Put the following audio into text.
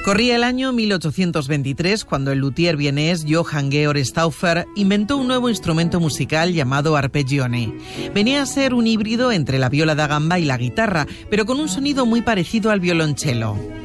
Corría el año 1823 cuando el luthier vienés Johann Georg Stauffer inventó un nuevo instrumento musical llamado arpeggione. Venía a ser un híbrido entre la viola da gamba y la guitarra, pero con un sonido muy parecido al violonchelo.